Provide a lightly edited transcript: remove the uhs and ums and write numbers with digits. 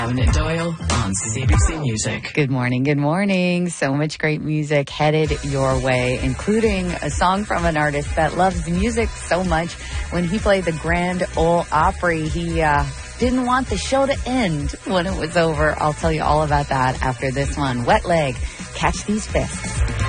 Aminette Doyle on CBC Music. Good morning, good morning. So much great music headed your way, including a song from an artist that loves music so much. When he played the Grand Ole Opry, he didn't want the show to end when it was over. I'll tell you all about that after this one. Wet Leg, Catch These Fists.